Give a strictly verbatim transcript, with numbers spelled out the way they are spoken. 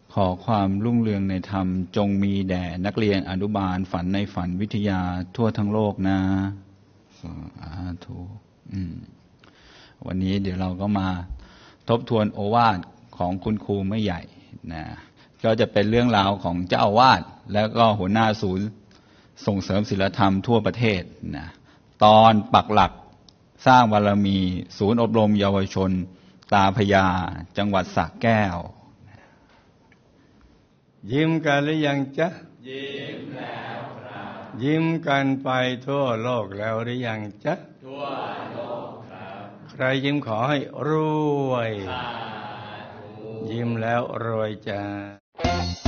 ขอความรุ่งเรืองในธรรมจงมีแด่นักเรียนอนุบาลฝันในฝันวิทยาทั่วทั้งโลกนะสาธุวันนี้เดี๋ยวเราก็มาทบทวนโอวาทของคุณครูไม่ใหญ่นะก็จะเป็นเรื่องราวของเจ้าอาวาสแล้วก็หัวหน้าศูนย์ส่งเสริมศีลธรรมทั่วประเทศนะตอนปักหลักสร้างบารมีศูนย์อบรมเยาวชนตาพญาจังหวัดสระแก้วยิ้มกันหรือยังจ๊ะยิ้มแล้วครับยิ้มกันไปทั่วโลกแล้วหรือยังจ๊ะทั่วโลกครับใครยิ้มขอให้รวยยิ้มแล้วรวยจ้า